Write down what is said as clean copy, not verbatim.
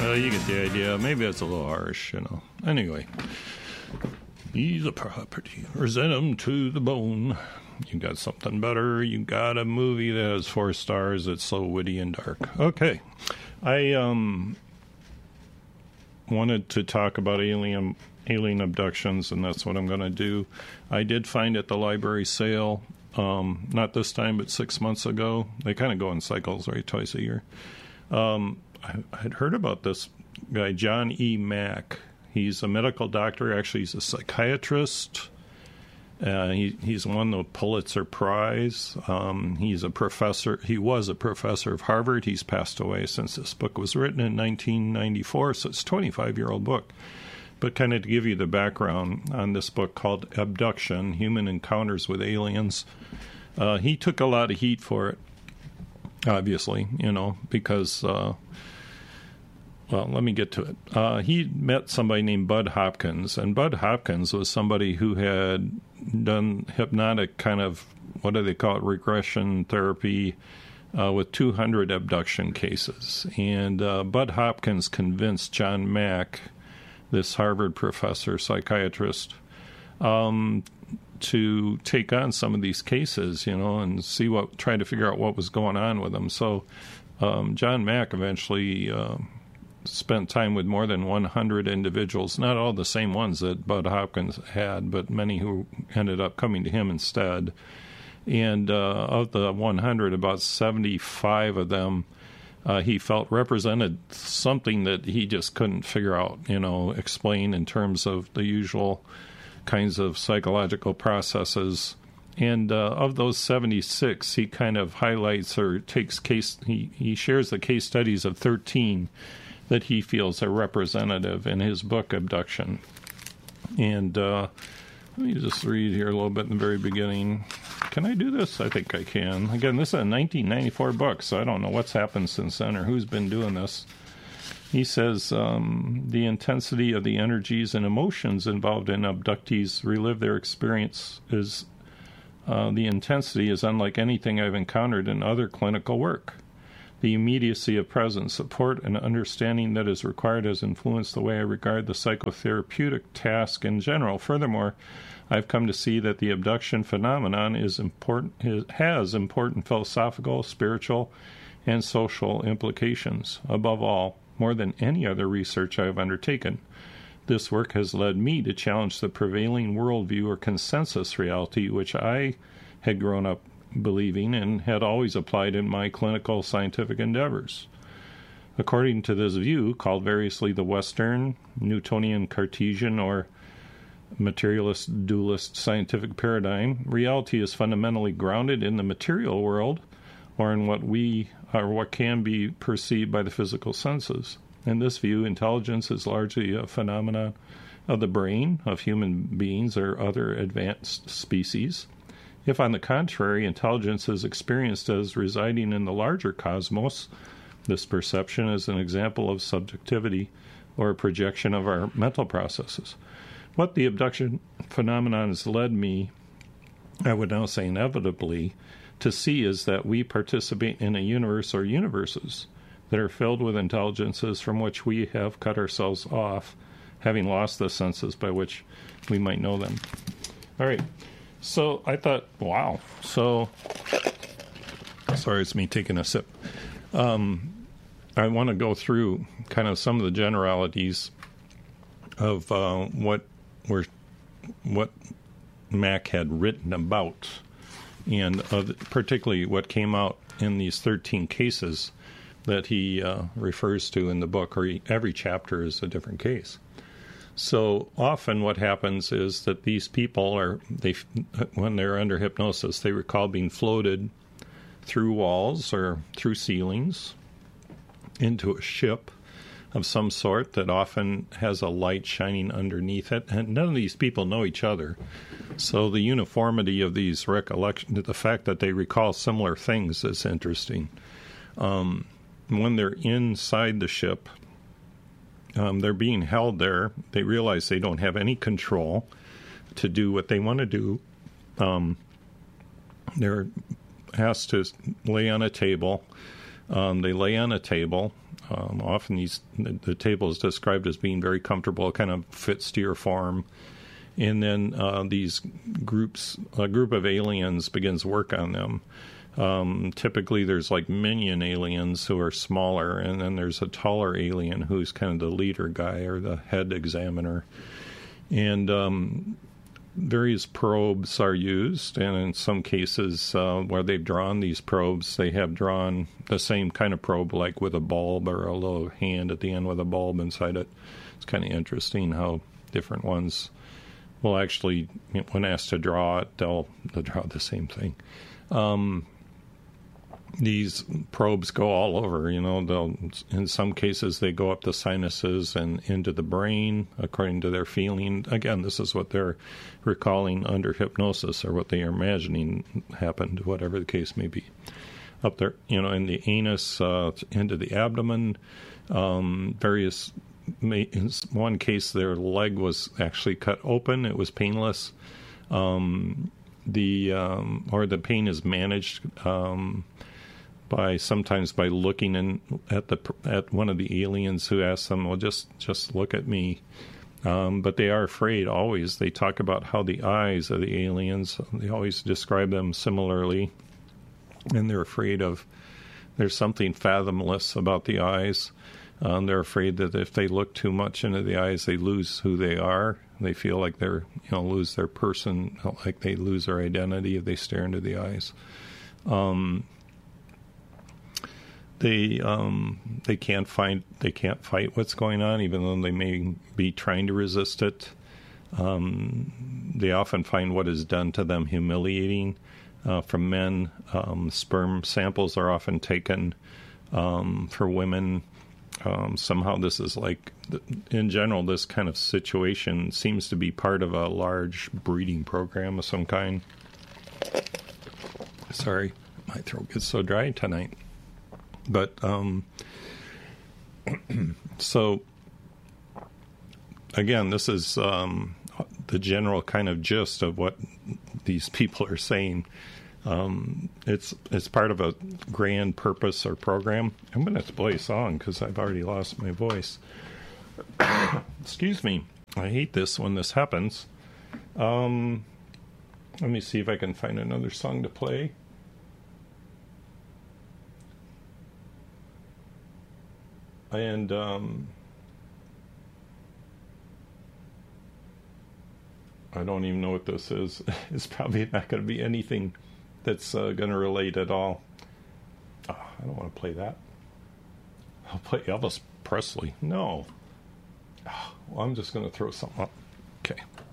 You get the idea. Maybe that's a little harsh, Anyway, he's a property. Resent him to the bone. You got something better. You got a movie that has 4 stars that's so witty and dark. Okay. I wanted to talk about alien abductions, and that's what I'm going to do. I did find at the library sale, not this time, but 6 months ago. They kind of go in cycles, right, twice a year. I had heard about this guy, John E. Mack. He's a medical doctor. Actually, he's a psychiatrist. He's won the Pulitzer Prize. He's a professor. He was a professor of Harvard. He's passed away since this book was written in 1994, so it's a 25-year-old book. But kind of to give you the background on this book called Abduction, Human Encounters with Aliens, he took a lot of heat for it, obviously, because... Well, let me get to it. He met somebody named Bud Hopkins, and Bud Hopkins was somebody who had done hypnotic kind of, what do they call it, regression therapy with 200 abduction cases. And Bud Hopkins convinced John Mack, this Harvard professor, psychiatrist, to take on some of these cases, and try to figure out what was going on with them. So John Mack eventually... spent time with more than 100 individuals, not all the same ones that Bud Hopkins had, but many who ended up coming to him instead. And of the 100, about 75 of them he felt represented something that he just couldn't figure out, explain in terms of the usual kinds of psychological processes. And of those 76, he kind of highlights or he shares the case studies of 13 that he feels are representative in his book, Abduction. And let me just read here a little bit in the very beginning. Can I do this? I think I can. Again, this is a 1994 book, so I don't know what's happened since then or who's been doing this. He says, the intensity of the energies and emotions involved in abductees relive their experience is the intensity is unlike anything I've encountered in other clinical work. The immediacy of presence, support, and understanding that is required has influenced the way I regard the psychotherapeutic task in general. Furthermore, I've come to see that the abduction phenomenon has important philosophical, spiritual, and social implications. Above all, more than any other research I have undertaken, this work has led me to challenge the prevailing worldview or consensus reality which I had grown up believing and had always applied in my clinical scientific endeavors. According to this view, called variously the Western, Newtonian, Cartesian, or materialist, dualist scientific paradigm, reality is fundamentally grounded in the material world or in what can be perceived by the physical senses. In this view, intelligence is largely a phenomenon of the brain of human beings or other advanced species. If, on the contrary, intelligence is experienced as residing in the larger cosmos, this perception is an example of subjectivity or a projection of our mental processes. What the abduction phenomenon has led me, I would now say inevitably, to see is that we participate in a universe or universes that are filled with intelligences from which we have cut ourselves off, having lost the senses by which we might know them. All right. So I thought, wow. So, sorry, it's me taking a sip. I want to go through kind of some of the generalities of what Mack had written about, and particularly what came out in these 13 cases that he refers to in the book, or every chapter is a different case. So often what happens is that these people when they're under hypnosis, they recall being floated through walls or through ceilings into a ship of some sort that often has a light shining underneath it. And none of these people know each other. So the uniformity of these recollections, the fact that they recall similar things is interesting. When they're inside the ship, they're being held there. They realize they don't have any control to do what they want to do. They're asked to lay on a table. They lay on a table. Often the table is described as being very comfortable, kind of fits to your form. And then these a group of aliens begins work on them. Typically, there's like minion aliens who are smaller, and then there's a taller alien who's kind of the leader guy or the head examiner. And various probes are used, and in some cases where they've drawn these probes, they have drawn the same kind of probe, like with a bulb or a little hand at the end with a bulb inside it. It's kind of interesting how different ones will actually, when asked to draw it, they'll draw the same thing. These probes go all over, they'll, in some cases, they go up the sinuses and into the brain, according to their feeling. Again, this is what they're recalling under hypnosis, or what they are imagining happened, whatever the case may be. Up there, in the anus, into the abdomen, various, in one case, their leg was actually cut open. It was painless. The pain is managed, sometimes by looking at one of the aliens who asks them, well, just look at me. But they are afraid always. They talk about how the eyes of the aliens, they always describe them similarly, and they're afraid there's something fathomless about the eyes. They're afraid that if they look too much into the eyes, they lose who they are. They feel like they're, lose their person, like they lose their identity if they stare into the eyes. They can't fight what's going on, even though they may be trying to resist it. They often find what is done to them humiliating. From men, sperm samples are often taken. For women, somehow this is like, in general, this kind of situation seems to be part of a large breeding program of some kind. Sorry, my throat gets so dry tonight. But, so, again, this is the general kind of gist of what these people are saying. It's part of a grand purpose or program. I'm going to play a song because I've already lost my voice. Excuse me. I hate this when this happens. Let me see if I can find another song to play. And I don't even know what this is. It's probably not going to be anything that's going to relate at all. Oh, I don't want to play that. I'll play Elvis Presley. No. Oh, well, I'm just going to throw something up. Okay.